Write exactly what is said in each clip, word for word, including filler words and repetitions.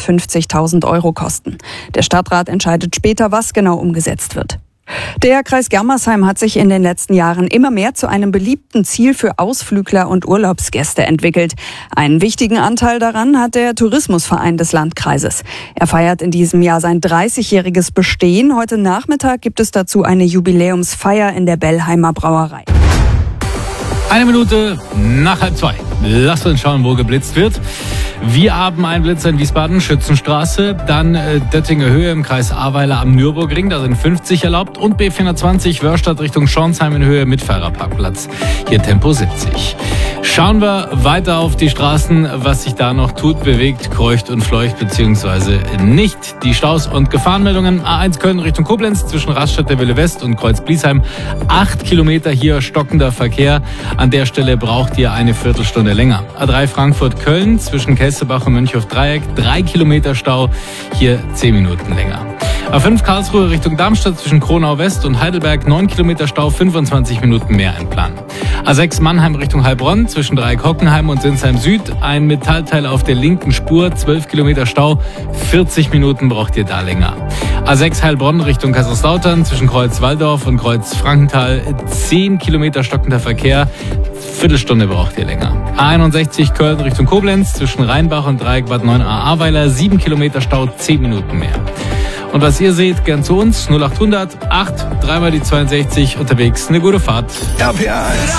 fünfzigtausend Euro kosten. Der Stadtrat entscheidet später, was genau umgesetzt wird. Der Kreis Germersheim hat sich in den letzten Jahren immer mehr zu einem beliebten Ziel für Ausflügler und Urlaubsgäste entwickelt. Einen wichtigen Anteil daran hat der Tourismusverein des Landkreises. Er feiert in diesem Jahr sein dreißigjähriges Bestehen. Heute Nachmittag gibt es dazu eine Jubiläumsfeier in der Bellheimer Brauerei. Eine Minute nach halb zwei. Lasst uns schauen, wo geblitzt wird. Wir haben einen Blitzer in Wiesbaden, Schützenstraße, dann äh, Döttinger Höhe im Kreis Ahrweiler am Nürburgring, da sind fünfzig erlaubt, und B vierhundertzwanzig Wörstadt Richtung Schornsheim in Höhe mit Fahrerparkplatz, hier Tempo siebzig. Schauen wir weiter auf die Straßen, was sich da noch tut, bewegt, kreucht und fleucht, beziehungsweise nicht. Die Staus und Gefahrenmeldungen: A eins Köln Richtung Koblenz zwischen Raststadt der Wille West und Kreuz Bliesheim, acht Kilometer hier stockender Verkehr. An der Stelle braucht ihr eine Viertelstunde länger. A drei Frankfurt Köln zwischen Kesselbach und Mönchhof-Dreieck, drei Kilometer Stau, hier zehn Minuten länger. A fünf Karlsruhe Richtung Darmstadt zwischen Kronau West und Heidelberg, neun Kilometer Stau, fünfundzwanzig Minuten mehr im Plan. A sechs Mannheim Richtung Heilbronn zwischen Dreieck-Hockenheim und Sinsheim Süd, ein Metallteil auf der linken Spur, zwölf Kilometer Stau, vierzig Minuten braucht ihr da länger. A sechs Heilbronn Richtung Kaiserslautern zwischen Kreuz Walldorf und Kreuz Frankenthal, zehn Kilometer stockender Verkehr, Viertelstunde braucht ihr länger. A einundsechzig Köln Richtung Koblenz zwischen Rheinbach und Dreieck Bad neun a Ahrweiler, sieben Kilometer Stau, zehn Minuten mehr. Und was ihr seht, gern zu uns, null achthundert acht, dreimal die zweiundsechzig, unterwegs, eine gute Fahrt. R P A eins.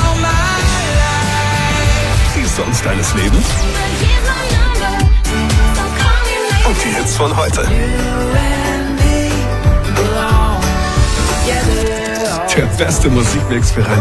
Die Songs deines Lebens. Und die Hits von heute. Der beste Musikmix für ein